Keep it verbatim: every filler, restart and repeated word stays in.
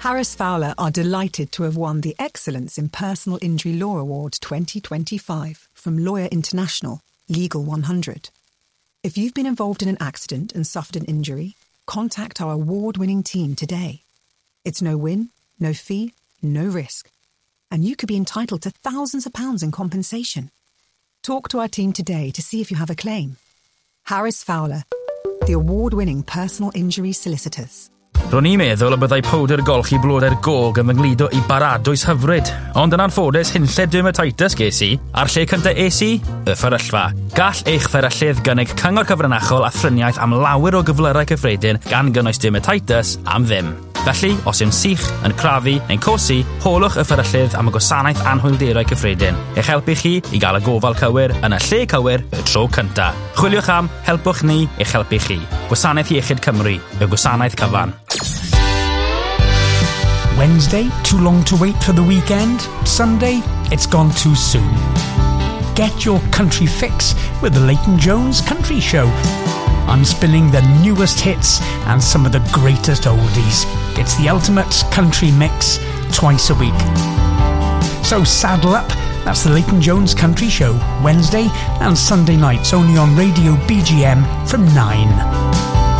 Harris Fowler are delighted to have won the Excellence in Personal Injury Law Award twenty twenty-five from Lawyer International, Legal one hundred. If you've been involved in an accident and suffered an injury, contact our award-winning team today. It's no win, no fee, no risk. And you could be entitled to thousands of pounds in compensation. Talk to our team today to see if you have a claim. Harris Fowler, the award-winning personal injury solicitors. Ro'n i'n meddwl y byddai powder golchi blodau'r gog yn myngludo I baradwys hyfryd. Ond yn anffodus hunlled dermatitis ges I, a'r lle cyntaf es I, y fferyllfa. Gall eich fferyllydd gynnig cyngor cyfrinachol a thriniaeth am lawer o gyflyrau cyffredin gan gynnwys dermatitis am ddim. Felly, os yw'n sych, yn crafu neu'n cosi, holwch y fferyllydd am y gwasanaeth anhwylderau cyffredin. Eich helpu chi I gael y gofal cywir yn y lle cywir y tro cynta. Chwiliwch am helpwch ni eich helpu chi. Gwasanaeth Iechyd Cymru, y gwasanaeth cyfan. Wednesday, too long to wait for the weekend. Sunday, it's gone too soon. Get your country fix with the Leighton Jones Country Show. I'm spinning the newest hits and some of the greatest oldies. It's the ultimate country mix twice a week. So saddle up. That's the Leighton Jones Country Show, Wednesday and Sunday nights, only on Radio B G M from nine.